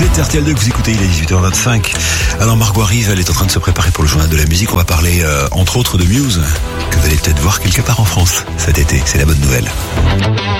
C'est RTL2 que vous écoutez, il est 18h25. Alors Margot arrive, elle est en train de se préparer pour le journal de la musique. On va parler entre autres de Muse, que vous allez peut-être voir quelque part en France cet été. C'est la bonne nouvelle.